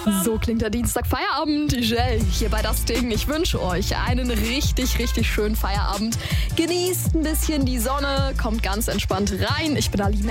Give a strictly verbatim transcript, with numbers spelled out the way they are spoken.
So klingt der Dienstag Feierabend. Jell hier bei Das Ding. Ich wünsche euch einen richtig, richtig schönen Feierabend. Genießt ein bisschen die Sonne, kommt ganz entspannt rein. Ich bin Alina.